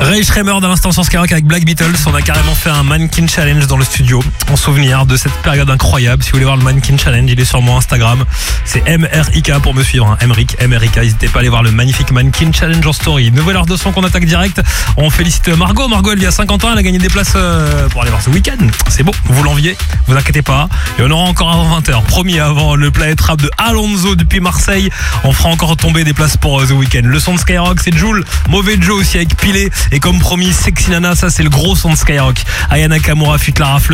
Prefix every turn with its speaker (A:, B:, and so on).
A: Ray Schremer dans l'instant sur Skyrock avec Black Beatles. On a carrément fait un Mannequin Challenge dans le studio en souvenir de cette période incroyable. Si vous voulez voir le Mannequin Challenge, il est sur mon Instagram. C'est MRIK pour me suivre, hein. MRIK. N'hésitez pas à aller voir le magnifique Mannequin Challenge en story. Nouvelle heure de son qu'on attaque direct. On félicite Margot. Margot, elle vit à 50 ans. Elle a gagné des places pour aller voir ce week-end. C'est beau. Vous l'enviez. Vous inquiétez pas. Et on aura encore avant 20h. Promis, avant le Planet Rap de Alonso depuis Marseille. On fera encore tomber des places pour The Weeknd. Le son de Skyrock, c'est Jul. Mauvais Joe aussi avec Pilé. Et comme promis, Sexy Nana, ça c'est le gros son de Skyrock. Aya Nakamura, Fit Lara Fleur.